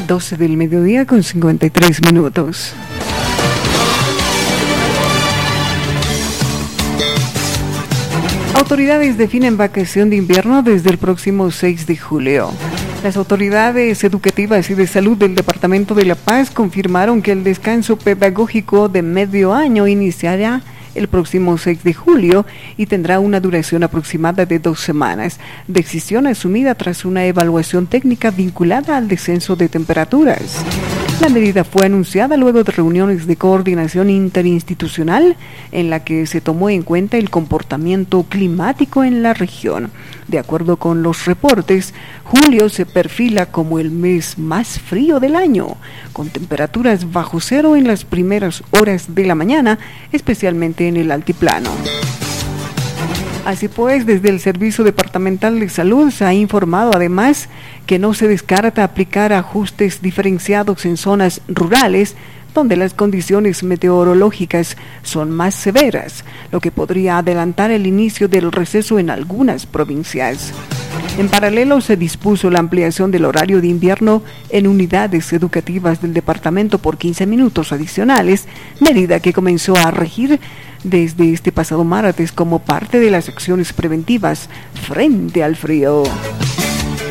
12 del mediodía con 53 minutos. Autoridades definen vacación de invierno desde el próximo 6 de julio. Las autoridades educativas y de salud del Departamento de La Paz confirmaron que el descanso pedagógico de medio año iniciará el próximo 6 de julio y tendrá una duración aproximada de 2 semanas, decisión asumida tras una evaluación técnica vinculada al descenso de temperaturas. La medida fue anunciada luego de reuniones de coordinación interinstitucional en la que se tomó en cuenta el comportamiento climático en la región. De acuerdo con los reportes, julio se perfila como el mes más frío del año, con temperaturas bajo cero en las primeras horas de la mañana, especialmente en el altiplano. Así pues, desde el Servicio Departamental de Salud se ha informado además que no se descarta aplicar ajustes diferenciados en zonas rurales donde las condiciones meteorológicas son más severas, lo que podría adelantar el inicio del receso en algunas provincias. En paralelo, se dispuso la ampliación del horario de invierno en unidades educativas del departamento por 15 minutos adicionales, medida que comenzó a regir desde este pasado martes como parte de las acciones preventivas frente al frío.